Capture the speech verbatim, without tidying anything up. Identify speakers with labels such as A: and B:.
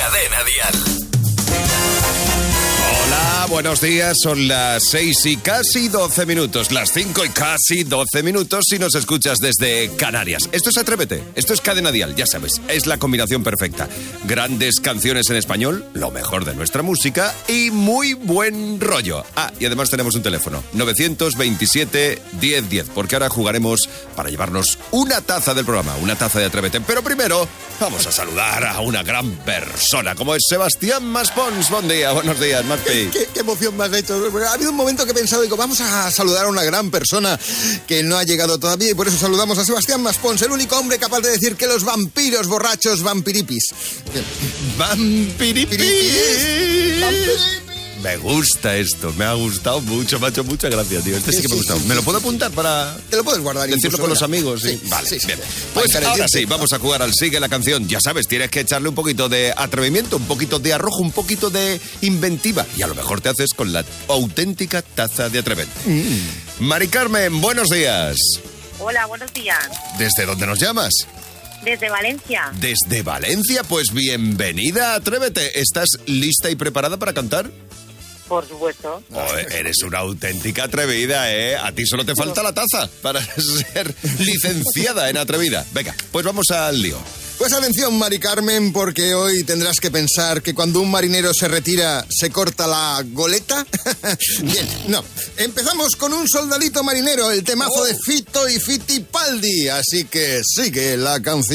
A: Cadena Dial.
B: Hola, buenos días, son las seis y casi doce minutos, las cinco y casi doce minutos si nos escuchas desde Canarias. Esto es Atrévete, esto es Cadena Dial, ya sabes, es la combinación perfecta. Grandes canciones en español, lo mejor de nuestra música y muy buen rollo. Ah, y además tenemos un teléfono, nueve veintisiete, diez diez, porque ahora jugaremos para llevarnos una taza del programa, una taza de Atrévete. Pero primero, vamos a saludar a una gran persona, como es Sebastián Maspons. Buen día, buenos días, Maspi.
C: ¿Qué, qué emoción me has hecho? Ha habido un momento que he pensado, digo, vamos a saludar a una gran persona que no ha llegado todavía y por eso saludamos a Sebastián Maspons, el único hombre capaz de decir que los vampiros borrachos vampiripis.
B: ¡Vampiripis!
C: ¡Vampiripis!
B: Me gusta esto, me ha gustado mucho, me ha hecho muchas gracias, tío. Este sí, sí que me ha gustado.
C: Sí,
B: ¿Me
C: sí,
B: lo puedo apuntar para...?
C: Te lo puedes guardar
B: decirlo
C: incluso,
B: con los
C: venga.
B: amigos, sí.
C: Sí,
B: vale,
C: sí, sí.
B: bien. Pues
C: Venga,
B: ahora
C: decirte.
B: sí, vamos a jugar al Sigue la Canción. Ya sabes, tienes que echarle un poquito de atrevimiento, un poquito de arrojo, un poquito de inventiva. Y a lo mejor te haces con la auténtica taza de Atrévete. Mm. Mari Carmen, buenos días.
D: Hola, buenos días.
B: ¿Desde dónde nos llamas?
D: Desde Valencia.
B: Desde Valencia, pues bienvenida a Atrévete. ¿Estás lista y preparada para cantar?
D: Por supuesto.
B: Oh, eres una auténtica atrevida, ¿eh? A ti solo te falta la taza para ser licenciada en atrevida. Venga, pues vamos al lío.
C: Pues atención, Mari Carmen, porque hoy tendrás que pensar que cuando un marinero se retira, se corta la goleta. Bien, no. Empezamos con un soldadito marinero, el temazo
B: Oh.
C: de Fito y Fitipaldi. Así que sigue la canción.